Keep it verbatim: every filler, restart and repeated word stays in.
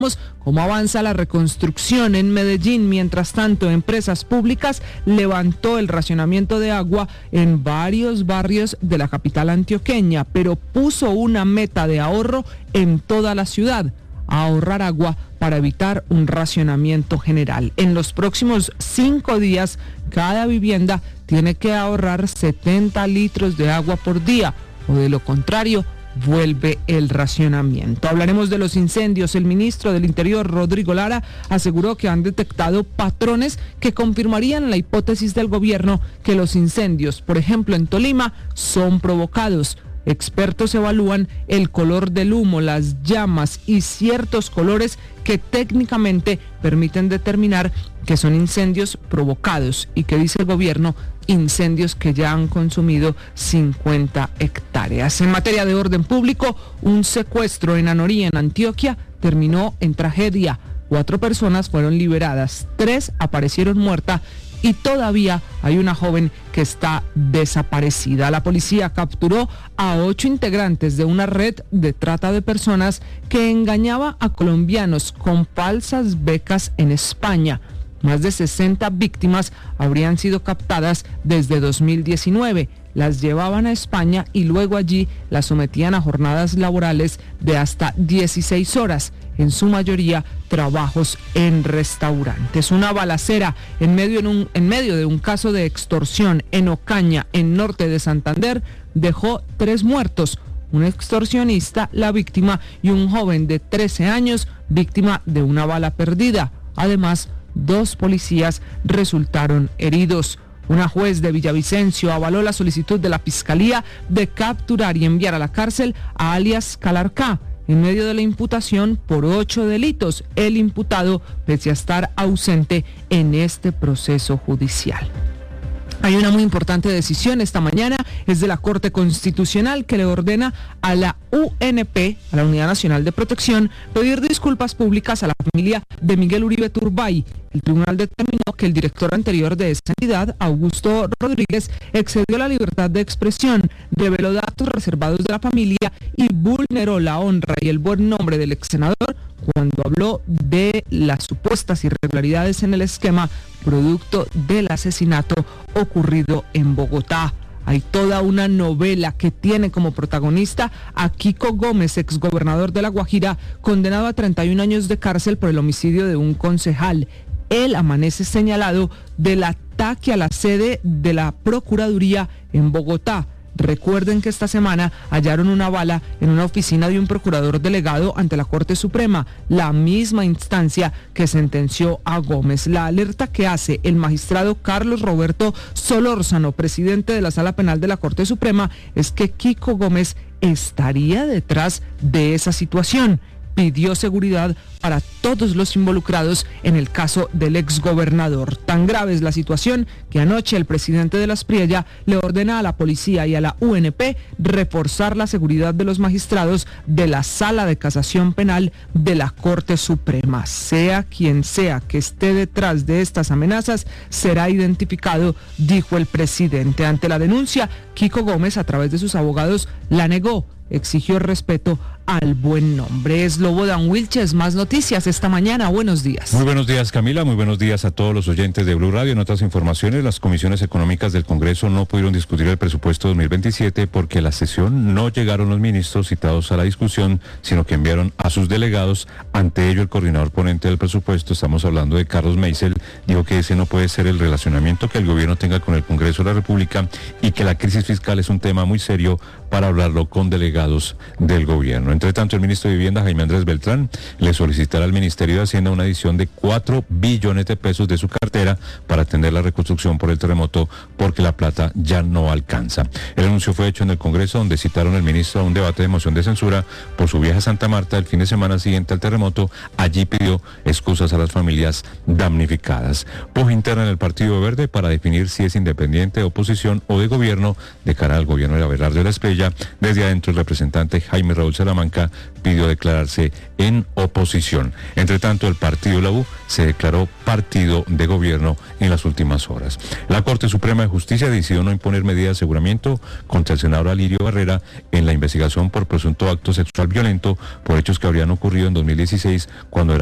cómo avanza la reconstrucción en Medellín. Mientras tanto, Empresas Públicas levantó el racionamiento de agua en varios barrios de la capital antioqueña, pero puso una meta de ahorro en toda la ciudad: ahorrar agua para evitar un racionamiento general. En los próximos cinco días, cada vivienda tiene que ahorrar setenta litros de agua por día, o de lo contrario, vuelve el racionamiento. Hablaremos de los incendios. El ministro del Interior, Rodrigo Lara, aseguró que han detectado patrones que confirmarían la hipótesis del gobierno que los incendios, por ejemplo en Tolima, son provocados. Expertos evalúan el color del humo, las llamas y ciertos colores que técnicamente permiten determinar que son incendios provocados y que, dice el gobierno, incendios que ya han consumido cincuenta hectáreas. En materia de orden público, un secuestro en Anorí, en Antioquia, terminó en tragedia. Cuatro personas fueron liberadas, tres aparecieron muertas y todavía hay una joven que está desaparecida. La policía capturó a ocho integrantes de una red de trata de personas que engañaba a colombianos con falsas becas en España. Más de sesenta víctimas habrían sido captadas desde dos mil diecinueve. Las llevaban a España y luego allí las sometían a jornadas laborales de hasta dieciséis horas, en su mayoría trabajos en restaurantes. Una balacera en medio, en un, en medio de un caso de extorsión en Ocaña, en norte de Santander, dejó tres muertos: un extorsionista, la víctima, y un joven de trece años, víctima de una bala perdida. Además, dos policías resultaron heridos. Una juez de Villavicencio avaló la solicitud de la Fiscalía de capturar y enviar a la cárcel a alias Calarcá, en medio de la imputación por ocho delitos. El imputado, pese a estar ausente en este proceso judicial. Hay una muy importante decisión esta mañana, es de la Corte Constitucional, que le ordena a la U N P, a la Unidad Nacional de Protección, pedir disculpas públicas a la familia de Miguel Uribe Turbay. El tribunal determinó que el director anterior de esa entidad, Augusto Rodríguez, excedió la libertad de expresión, reveló datos reservados de la familia y vulneró la honra y el buen nombre del ex senador cuando habló de las supuestas irregularidades en el esquema producto del asesinato ocurrido en Bogotá. Hay toda una novela que tiene como protagonista a Kiko Gómez, exgobernador de La Guajira, condenado a treinta y un años de cárcel por el homicidio de un concejal. Él amanece señalado del ataque a la sede de la Procuraduría en Bogotá. Recuerden que esta semana hallaron una bala en una oficina de un procurador delegado ante la Corte Suprema, la misma instancia que sentenció a Gómez. La alerta que hace el magistrado Carlos Roberto Solórzano, presidente de la Sala Penal de la Corte Suprema, es que Kiko Gómez estaría detrás de esa situación. Pidió seguridad para todos los involucrados en el caso del exgobernador. Tan grave es la situación que anoche el presidente de la Aspriella le ordena a la policía y a la U N P reforzar la seguridad de los magistrados de la Sala de Casación Penal de la Corte Suprema. Sea quien sea que esté detrás de estas amenazas, será identificado, dijo el presidente. Ante la denuncia, Kiko Gómez, a través de sus abogados, la negó. Exigió respeto al buen nombre. Es Slobodan Wilches, más noticias esta mañana. Buenos días. Muy buenos días, Camila. Muy buenos días a todos los oyentes de Blue Radio. En otras informaciones, las comisiones económicas del Congreso no pudieron discutir el presupuesto dos mil veintisiete porque a la sesión no llegaron los ministros citados a la discusión, sino que enviaron a sus delegados. Ante ello, el coordinador ponente del presupuesto, estamos hablando de Carlos Meisel, dijo que ese no puede ser el relacionamiento que el gobierno tenga con el Congreso de la República y que la crisis fiscal es un tema muy serio para hablarlo con delegados del gobierno. Entre tanto, el ministro de Vivienda, Jaime Andrés Beltrán, le solicitará al Ministerio de Hacienda una adición de cuatro billones de pesos de su cartera para atender la reconstrucción por el terremoto, porque la plata ya no alcanza. El anuncio fue hecho en el Congreso, donde citaron al ministro a un debate de moción de censura por su viaje a Santa Marta el fin de semana siguiente al terremoto. Allí pidió excusas a las familias damnificadas. Puja interna en el Partido Verde para definir si es independiente, de oposición o de gobierno de cara al gobierno de Abelardo de la Espriella. Desde adentro, el representante Jaime Raúl Salamanca Bucaramanga pidió declararse en oposición. Entre tanto, el partido La U se declaró partido de gobierno en las últimas horas. La Corte Suprema de Justicia decidió no imponer medidas de aseguramiento contra el senador Alirio Barrera en la investigación por presunto acto sexual violento por hechos que habrían ocurrido en dos mil dieciséis cuando era